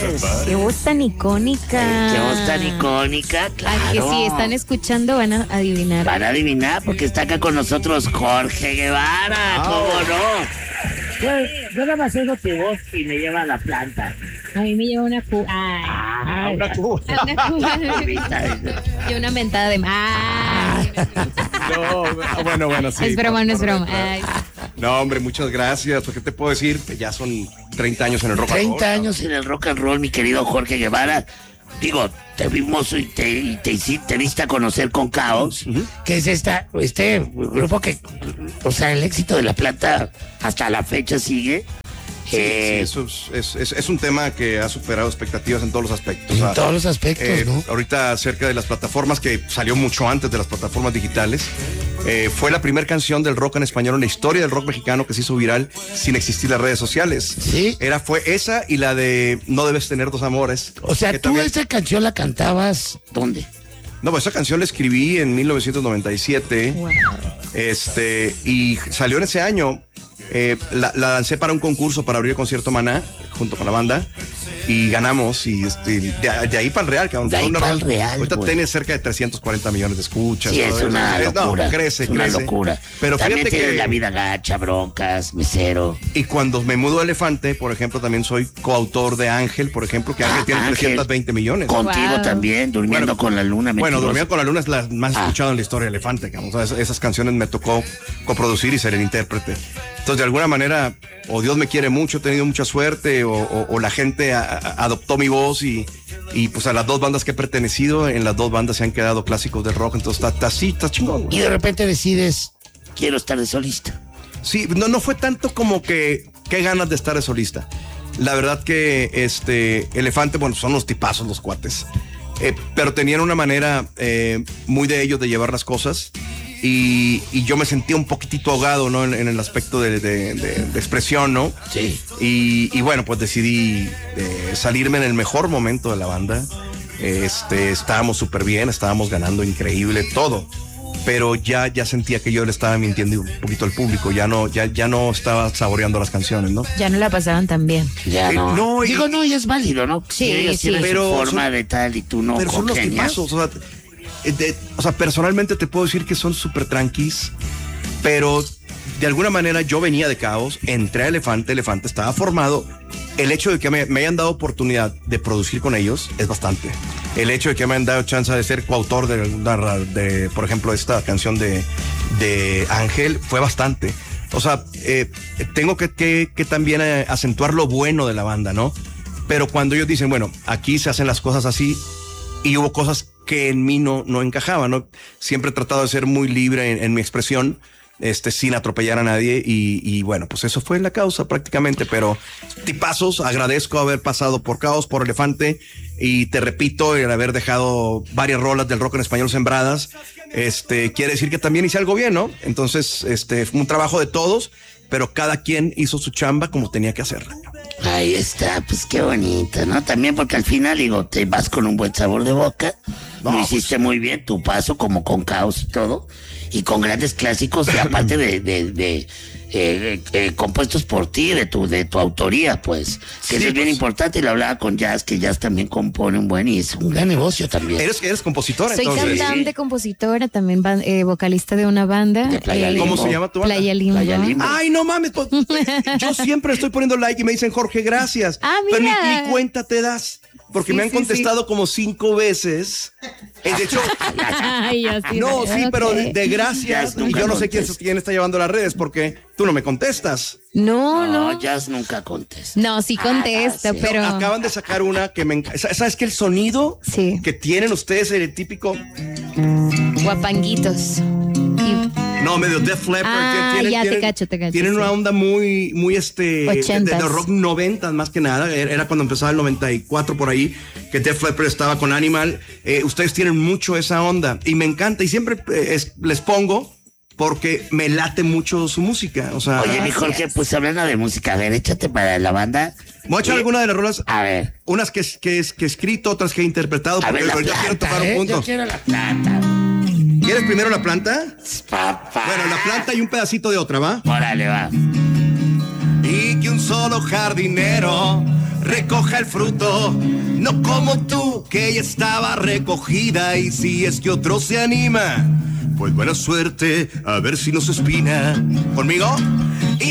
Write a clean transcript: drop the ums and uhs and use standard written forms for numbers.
Qué voz tan icónica. Qué voz tan icónica, claro. Que si están escuchando van a adivinar. Van a adivinar porque está acá con nosotros Jorge Guevara. ¿Cómo no? Yo nada más oigo tu voz y me lleva a la planta. A mí me lleva una cuba. Una cuba. Una cuba. Y una mentada de más. No, bueno, sí. Es broma, no es broma. Ay. No, hombre, muchas gracias. ¿Qué te puedo decir? Que ya son 30 años en el rock and roll. 30 años en el rock and roll, mi querido Jorge Guevara. Digo, te vimos y te diste a conocer con Caos, que es este grupo que, o sea, el éxito de La Planta hasta la fecha sigue. Sí, eso es un tema que ha superado expectativas en todos los aspectos. En todos los aspectos, ¿no? Ahorita acerca de las plataformas, que salió mucho antes de las plataformas digitales, fue la primera canción del rock en español en la historia del rock mexicano que se hizo viral sin existir las redes sociales. Sí. Fue esa y la de No debes tener dos amores. O sea, tú también... esa canción la cantabas, ¿dónde? No, pues esa canción la escribí en 1997. Wow. Y salió en ese año. La lancé para un concurso para abrir el concierto Maná junto con la banda y ganamos y de ahí para el Real, cabrón. De ahí para el Real. Ahorita tiene cerca de 340 millones de escuchas. Sí, es una locura. No, crece. Una locura. Pero también fíjate tiene que La Vida Gacha, Broncas, Mesero. Y cuando me mudo a Elefante, por ejemplo, también soy coautor de Ángel, por ejemplo, que Ángel tiene 320 millones. Contigo también, Durmiendo con la Luna. Bueno, Durmiendo con la Luna es la más escuchada en la historia de Elefante, cabrón. O sea, esas canciones me tocó coproducir y ser el intérprete. Entonces, de alguna manera, o Dios me quiere mucho, he tenido mucha suerte, o la gente adoptó mi voz y pues a las dos bandas que he pertenecido, en las dos bandas se han quedado clásicos del rock, entonces está chingón. Y de repente decides, quiero estar de solista. Sí, no fue tanto como que qué ganas de estar de solista. La verdad que Elefante, bueno, son los tipazos los cuates, pero tenían una manera muy de ellos de llevar las cosas. Y yo me sentía un poquitito ahogado, ¿no? En el aspecto de expresión, ¿no? Sí. Y bueno, pues decidí salirme en el mejor momento de la banda. Estábamos súper bien, estábamos ganando increíble, todo. Pero ya sentía que yo le estaba mintiendo un poquito al público, ya no estaba saboreando las canciones, ¿no? Ya no la pasaban tan bien. Ya no. No, digo, no, y es válido, ¿no? Sí, pero su forma de tal y tú no. Pero son los tipazos, o sea, personalmente te puedo decir que son súper tranquis, pero de alguna manera yo venía de Caos, entré a Elefante estaba formado. El hecho de que me hayan dado oportunidad de producir con ellos es bastante. El hecho de que me hayan dado chance de ser coautor de por ejemplo, esta canción de Ángel fue bastante. O sea, tengo que también acentuar lo bueno de la banda, ¿no? Pero cuando ellos dicen, bueno, aquí se hacen las cosas así, y hubo cosas que en mí no encajaban, ¿no? Siempre he tratado de ser muy libre en mi expresión, sin atropellar a nadie, y bueno, pues eso fue la causa prácticamente, pero tipazos, agradezco haber pasado por Caos, por Elefante, y te repito, el haber dejado varias rolas del rock en español sembradas, quiere decir que también hice algo bien, ¿no? Entonces, fue un trabajo de todos, pero cada quien hizo su chamba como tenía que hacerla. Ahí está, pues qué bonito, ¿no? También porque al final, digo, te vas con un buen sabor de boca. Lo hiciste muy bien, tu paso como con Caos y todo. Y con grandes clásicos, y aparte de compuestos por ti, de tu autoría, pues. Que sí, eso es bien importante, y lo hablaba con Jazz, que Jazz también compone un buen, y es un gran negocio también. ¿Eres compositora? Soy entonces? cantante, sí, compositora, también vocalista de una banda. De Playa Limbo. ¿Cómo se llama tu banda? Playa Limbo. Ay, no mames, yo siempre estoy poniendo like y me dicen, Jorge, gracias. Mira. Pero ni cuenta te das. Porque me han contestado como 5 veces. De hecho, ay, no, sí, pero de gracias. Y yo no sé quién está llevando las redes porque tú no me contestas. No. Jazz nunca contesta. No, sí contesta, sí. Pero... No, acaban de sacar una que me encanta. ¿Sabes qué? El sonido que tienen ustedes, el típico... Guapanguitos. No, medio Def Leppard. Te cacho. Tienen una onda muy de rock 90 más que nada. Era cuando empezaba el 94 por ahí, que Def Leppard estaba con Animal. Ustedes tienen mucho esa onda y me encanta, y siempre les pongo porque me late mucho su música. O sea, oye, mi Jorge, pues hablando de música, a ver, échate para la banda. Voy a echar alguna de las rolas. A ver. Unas que he escrito, otras que he interpretado, porque yo quiero tocar un punto. Yo quiero La Planta. ¿Quieres primero La Planta? Papá. Bueno, La Planta y un pedacito de otra, ¿va? Órale, va. Y que un solo jardinero recoja el fruto, no como tú, que ya estaba recogida. Y si es que otro se anima, pues buena suerte, a ver si nos espina. ¿Conmigo?